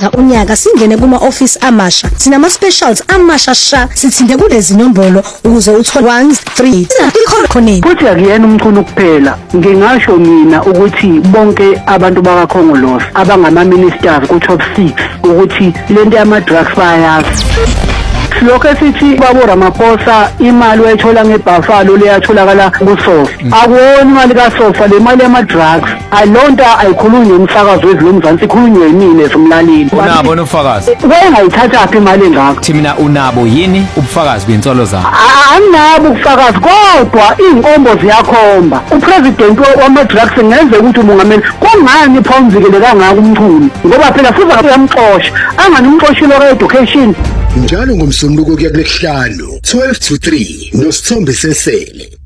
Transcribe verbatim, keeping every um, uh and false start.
kuzoba unyaka singene kuma office amasha sinama specials amasha sha sithinde kulezi nombolo ukuze uthole one three khoneni futhi akuyena umculo kuphela ngingasho mina ukuthi bonke abantu bakaKhongolose abangama ministers ku top six ukuthi lento yama drugs bayazi lokho sithi babo Ramaphosa imali wayithola ngeBuffalo leyatholakala kuSofa akuwona imali kaSofa le mali yama drugs ayilonta ayikhulunywe umsakazo wezilomzansi ikhulunywe yini esomlalini unabo nofakazi wayengayithatha aphi imali engakho thina unabo yini ubufakazi bensolo zakho anginabo ubufakazi kodwa inkombo ziyakhomba upresident wama drugs ngenze ukuthi umongameli kungani phawumzikele kangaka umchuni ngoba phela futhi uyamxosha angani umxoshilo ka-education njalo ngomsombuluko kuya kulesihlanu twelve to three noSithombe Sesele.